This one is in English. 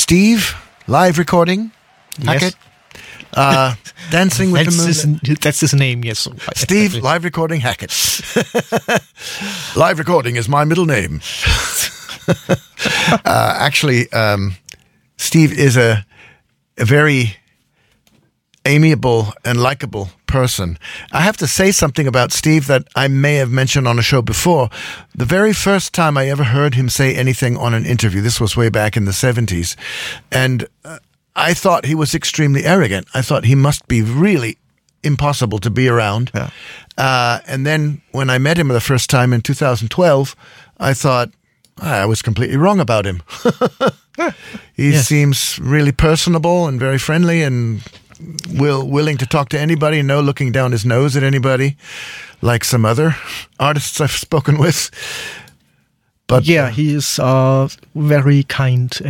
Steve, live recording, Yes. Hackett, Dancing with the Moon. That's his name, yes. Steve, live recording, Hackett. Live recording is my middle name. Actually, Steve is a very amiable and likable person. I have to say something about Steve that I may have mentioned on a show before. The very first time I ever heard him say anything on an interview, this was way back in the 70s, and I thought he was extremely arrogant. I thought he must be really impossible to be around. Yeah. And then when I met him the first time in 2012, I thought, I was completely wrong about him. He seems really personable and very friendly and willing to talk to anybody, no looking down his nose at anybody, like some other artists I've spoken with. But yeah, he is very kind